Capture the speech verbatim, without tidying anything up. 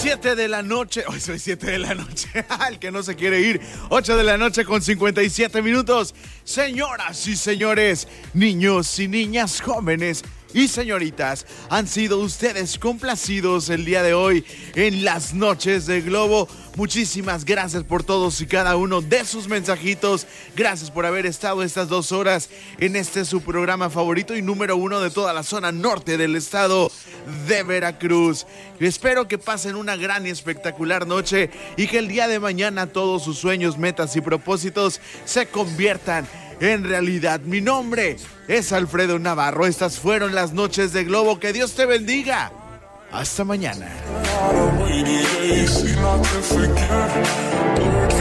siete de la noche, hoy soy siete de la noche, el que no se quiere ir, ocho de la noche con cincuenta y siete minutos. Señoras y señores, niños y niñas, jóvenes y señoritas, han sido ustedes complacidos el día de hoy en las noches de Globo. Muchísimas gracias por todos y cada uno de sus mensajitos. Gracias por haber estado estas dos horas en este su programa favorito y número uno de toda la zona norte del estado de Veracruz. Espero que pasen una gran y espectacular noche y que el día de mañana todos sus sueños, metas y propósitos se conviertan en realidad. Mi nombre es Alfredo Navarro. Estas fueron las noches de Globo. Que Dios te bendiga. Hasta mañana.